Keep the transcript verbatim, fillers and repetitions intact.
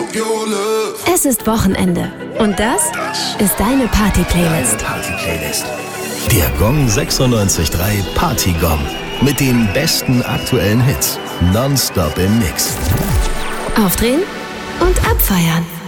Es ist Wochenende. Und das ist deine Party-Playlist. Party-Playlist. Der Gong sechsundneunzig Komma drei Party-Gong. Mit den besten aktuellen Hits. Nonstop im Mix. Aufdrehen und abfeiern.